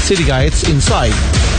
City Guides Insight.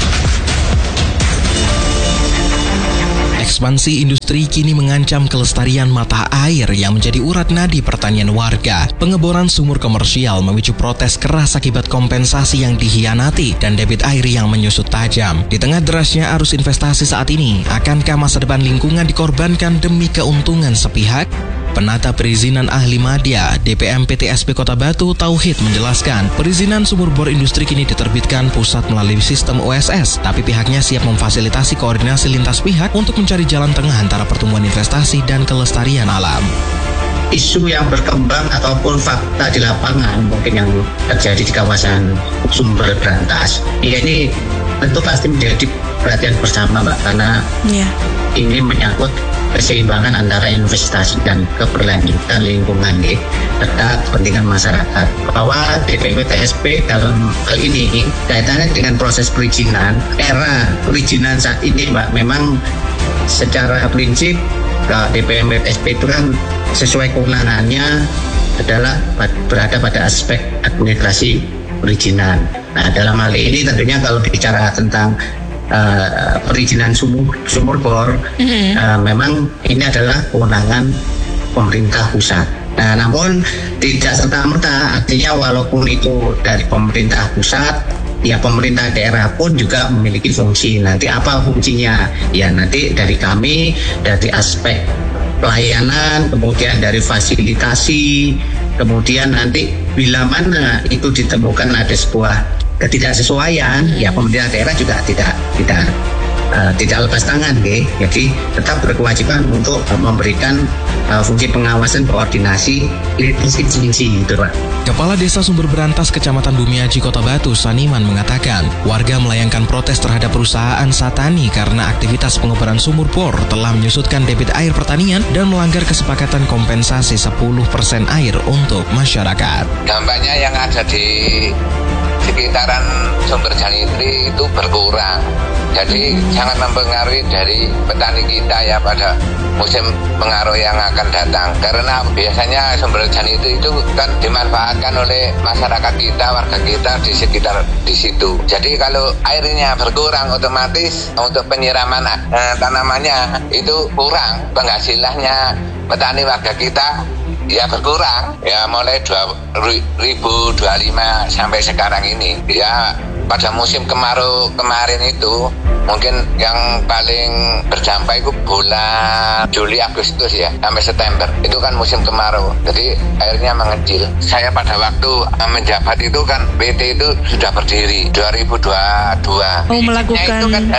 Ekspansi industri kini mengancam kelestarian mata air yang menjadi urat nadi pertanian warga. Pengeboran sumur komersial memicu protes keras akibat kompensasi yang dikhianati dan debit air yang menyusut tajam. Di tengah derasnya arus investasi saat ini, akankah masa depan lingkungan dikorbankan demi keuntungan sepihak? Penata Perizinan Ahli Madya DPM PTSP Kota Batu Tauhid menjelaskan, perizinan sumur bor industri kini diterbitkan pusat melalui sistem OSS, tapi pihaknya siap memfasilitasi koordinasi lintas pihak untuk mencari jalan tengah antara pertumbuhan investasi dan kelestarian alam. Isu yang berkembang ataupun fakta di lapangan mungkin yang terjadi di kawasan Sumber Brantas, ini tentu pasti menjadi perhatian bersama, Mbak, karena ini menyangkut keseimbangan antara investasi dan keberlanjutan lingkungan serta kepentingan masyarakat. Bahwa DPM PTSP dalam hal ini kaitannya dengan proses perizinan, era perizinan saat ini, Mbak, memang secara prinsip DPM PTSP itu kan sesuai kewenangannya adalah berada pada aspek administrasi perizinan. Nah, dalam hal ini tentunya kalau bicara tentang perizinan sumur bor, memang ini adalah kewenangan pemerintah pusat. Nah, namun tidak serta-merta, artinya walaupun itu dari pemerintah pusat, ya pemerintah daerah pun juga memiliki fungsi. Nanti apa fungsinya? Ya nanti dari kami, dari aspek pelayanan, kemudian dari fasilitasi, kemudian nanti bila mana itu ditemukan ada sebuah ketidaksesuaian, ya pemerintah daerah juga tidak lepas tangan, jadi tetap berkewajiban untuk memberikan fungsi pengawasan, koordinasi lintas instansi, gitu, Pak. Kepala Desa Sumber Brantas Kecamatan Bumiaji Kota Batu Saniman mengatakan, warga melayangkan protes terhadap perusahaan Satani karena aktivitas pengeboran sumur bor telah menyusutkan debit air pertanian dan melanggar kesepakatan kompensasi 10% air untuk masyarakat. Dampaknya yang ada di sekitaran Sumber Janitri itu berkurang. Jadi sangat mempengaruhi dari petani kita ya pada musim pengaruh yang akan datang. Karena biasanya Sumber Janitri itu kan dimanfaatkan oleh masyarakat kita, warga kita di sekitar di situ. Jadi kalau airnya berkurang, otomatis untuk penyiraman tanamannya itu kurang. Penghasilannya petani warga kita ya berkurang, ya mulai 2025 sampai sekarang ini. Ya pada musim kemarau kemarin itu mungkin yang paling berdampak itu bulan Juli Agustus ya sampai September, itu kan musim kemarau, jadi airnya mengecil. Saya pada waktu menjabat itu kan PT itu sudah berdiri 2022. Melakukan itu kan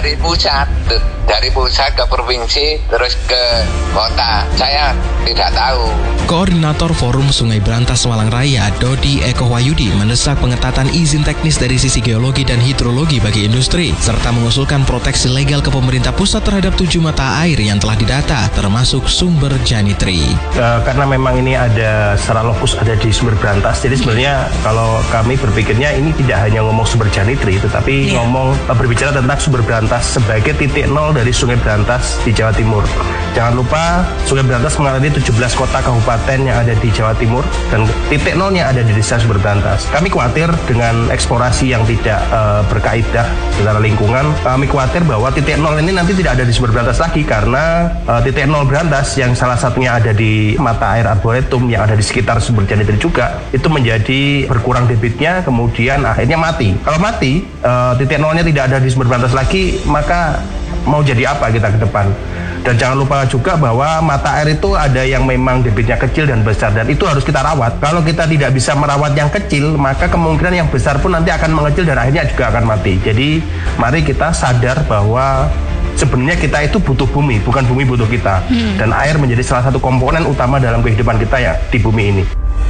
dari pusat ke provinsi terus ke kota, saya tidak tahu. Koordinator Forum Sungai Brantas Malang Raya, Dodi Eko Wayudi, mendesak pengetatan izin teknis dari sisi geologi dan hidrologi bagi industri, serta mengusulkan proteksi legal ke pemerintah pusat terhadap 7 mata air yang telah didata, termasuk Sumber Janitri. Karena memang ini ada secara lokus ada di Sumber Brantas, jadi sebenarnya kalau kami berpikirnya ini tidak hanya ngomong Sumber Janitri, tetapi berbicara tentang Sumber Brantas sebagai titik nol dari Sungai Brantas di Jawa Timur. Jangan lupa Sungai Brantas mengalami 17 kota kabupaten yang ada di Jawa Timur dan titik nolnya ada di desa Sumber Brantas. Kami khawatir dengan eksplorasi yang tidak berkaidah secara lingkungan. Kami khawatir bahwa titik nol ini nanti tidak ada di Sumber Brantas lagi, karena titik nol Brantas yang salah satunya ada di mata air Arboretum yang ada di sekitar Sumber Janitri juga, itu menjadi berkurang debitnya, kemudian akhirnya mati. Kalau mati, titik nolnya tidak ada di Sumber Brantas lagi, maka mau jadi apa kita ke depan? Dan jangan lupa juga bahwa mata air itu ada yang memang debitnya kecil dan besar, dan itu harus kita rawat. Kalau kita tidak bisa merawat yang kecil, maka kemungkinan yang besar pun nanti akan mengecil dan akhirnya juga akan mati. Jadi mari kita sadar bahwa sebenarnya kita itu butuh bumi, bukan bumi butuh kita. Dan air menjadi salah satu komponen utama dalam kehidupan kita ya di bumi ini.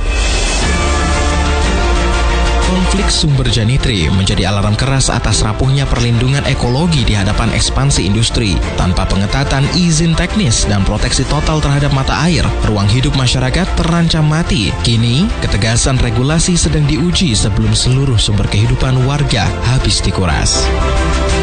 Konflik Sumber Janitri menjadi alarm keras atas rapuhnya perlindungan ekologi di hadapan ekspansi industri. Tanpa pengetatan izin teknis dan proteksi total terhadap mata air, ruang hidup masyarakat terancam mati. Kini, ketegasan regulasi sedang diuji sebelum seluruh sumber kehidupan warga habis dikuras.